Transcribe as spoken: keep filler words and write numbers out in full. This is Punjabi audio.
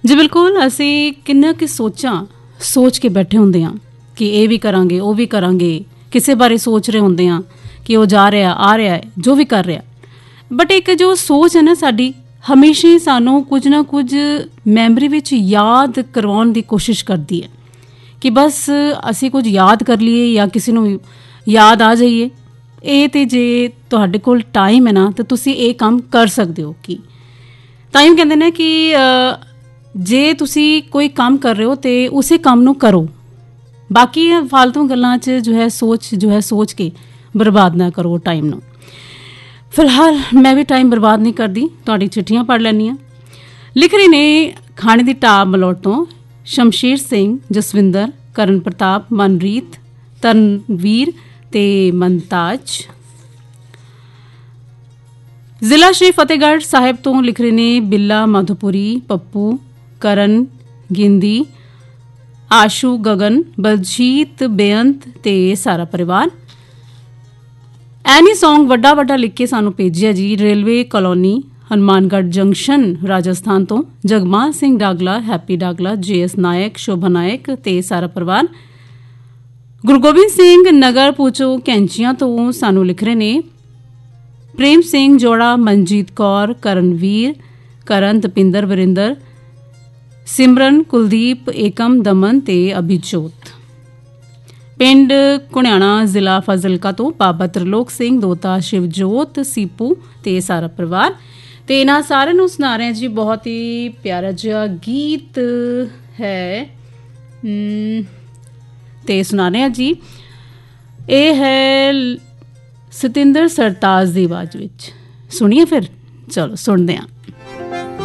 ਜੀ ਬਿਲਕੁਲ, ਅਸੀਂ ਕਿੰਨਾ ਕਿ ਸੋਚਾਂ ਸੋਚ ਕੇ ਬੈਠੇ ਹੁੰਦੇ ਹਾਂ ਕਿ ਇਹ ਵੀ ਕਰਾਂਗੇ, ਉਹ ਵੀ ਕਰਾਂਗੇ, ਕਿਸੇ ਬਾਰੇ ਸੋਚ ਰਹੇ ਹੁੰਦੇ ਹਾਂ ਕਿ ਉਹ ਜਾ ਰਿਹਾ, ਆ ਰਿਹਾ ਹੈ, ਜੋ ਵੀ ਕਰ ਰਿਹਾ। ਬਟ ਇੱਕ ਜੋ ਸੋਚ ਹੈ ਨਾ ਸਾਡੀ, ਹਮੇਸ਼ਾ ਹੀ ਸਾਨੂੰ ਕੁਝ ਨਾ ਕੁਝ ਮੈਮਰੀ ਵਿੱਚ ਯਾਦ ਕਰਵਾਉਣ ਦੀ ਕੋਸ਼ਿਸ਼ ਕਰਦੀ ਹੈ ਕਿ ਬਸ ਅਸੀਂ ਕੁਝ ਯਾਦ ਕਰ ਲਈਏ ਜਾਂ ਕਿਸੇ ਨੂੰ ਯਾਦ ਆ ਜਾਈਏ। ਇਹ ਤਾਂ ਜੇ ਤੁਹਾਡੇ ਕੋਲ ਟਾਈਮ ਹੈ ਨਾ ਤਾਂ ਤੁਸੀਂ ਇਹ ਕੰਮ ਕਰ ਸਕਦੇ ਹੋ। ਕਿ ਟਾਈਮ ਕਹਿੰਦੇ ਨੇ ਕਿ ਜੇ ਤੁਸੀਂ ਕੋਈ ਕੰਮ ਕਰ ਰਹੇ ਹੋ ਤਾਂ ਉਸੇ ਕੰਮ ਨੂੰ ਕਰੋ, ਬਾਕੀ ਫਾਲਤੂ ਗੱਲਾਂ 'ਚ ਜੋ ਹੈ ਸੋਚ ਜੋ ਹੈ ਸੋਚ ਕੇ ਬਰਬਾਦ ਨਾ ਕਰੋ ਟਾਈਮ ਨੂੰ। ਫਿਲਹਾਲ ਮੈਂ ਵੀ ਟਾਈਮ ਬਰਬਾਦ ਨਹੀਂ ਕਰਦੀ, ਤੁਹਾਡੀ ਚਿੱਠੀਆਂ ਪੜ੍ਹ ਲੈਂਦੀ ਹਾਂ। ਲਿਖ ਰਹੀ ਨੇ ਖਾਣੇ ਦੀ ਢਾਬ ਮਲੌਟ ਤੋਂ ਸ਼ਮਸ਼ੇਰ ਸਿੰਘ, ਜਸਵਿੰਦਰ, ਕਰਨ ਪ੍ਰਤਾਪ, ਮਨਰੀਤ, ਤਰਨਵੀਰ ਤੇ ਮਨਤਾਜ। ਜ਼ਿਲ੍ਹਾ ਸ਼੍ਰੀ ਫਤਿਹਗੜ੍ਹ ਸਾਹਿਬ ਤੋਂ ਲਿਖ ਰਹੇ ਨੇ ਬਿੱਲਾ, ਮਾਧੋਪੁਰੀ, ਪੱਪੂ, ਕਰਨ, ਗਿੰਦੀ, ਆਸ਼ੂ, ਗਗਨ, ਬਲਜੀਤ, ਬੇਅੰਤ ਤੇ ਸਾਰਾ ਪਰਿਵਾਰ। ਐਨੀ ਸੌਂਗ ਵੱਡਾ ਵੱਡਾ ਲਿਖ ਕੇ ਸਾਨੂੰ ਭੇਜਿਆ ਜੀ railway colony, Hanumangarh junction, Rajasthan ਤੋਂ ਜਗਮਾਲ ਸਿੰਘ ਡਾਗਲਾ, ਹੈਪੀ ਡਾਗਲਾ, ਜੇ ਐਸ ਨਾਇਕ, ਸ਼ੋਭਾ ਨਾਇਕ ਤੇ ਸਾਰਾ ਪਰਿਵਾਰ। ਗੁਰੂ ਗੋਬਿੰਦ ਸਿੰਘ ਨਗਰ ਪੂਚੋ ਕੈਂਚੀਆਂ ਤੋਂ ਸਾਨੂੰ ਲਿਖ ਰਹੇ ਨੇ ਪ੍ਰੇਮ ਸਿੰਘ ਜੋੜਾ, ਮਨਜੀਤ ਕੌਰ, ਕਰਨਵੀਰ, ਕਰਨ, ਤਪਿੰਦਰ, ਵਰਿੰਦਰ, ਸਿਮਰਨ, ਕੁਲਦੀਪ, ਏਕਮ, ਦਮਨ ਤੇ ਅਭਿਜੋਤ। ਪਿੰਡ ਘੁਣਿਆਣਾ, ਜ਼ਿਲ੍ਹਾ ਫਾਜ਼ਿਲਕਾ ਤੋਂ ਬਾਬਾ ਤ੍ਰਿਲੋਕ ਸਿੰਘ, ਦੋਤਾ ਸ਼ਿਵਜੋਤ, ਸੀਪੂ ਤੇ ਸਾਰਾ ਪਰਿਵਾਰ। ਤੇ ਇਹਨਾਂ ਸਾਰਿਆਂ ਨੂੰ ਸੁਣਾ ਰਹੇ ਜੀ ਬਹੁਤ ਹੀ ਪਿਆਰਾ ਜਿਹਾ ਗੀਤ ਹੈ ਤੇ ਸੁਣਾ ਰਹੇ ਜੀ। ਇਹ ਹੈ ਸਤਿੰਦਰ ਸਰਤਾਜ ਦੀ ਆਵਾਜ਼ ਵਿੱਚ। ਸੁਣੀਏ ਫਿਰ, ਚਲੋ ਸੁਣਦੇ ਹਾਂ।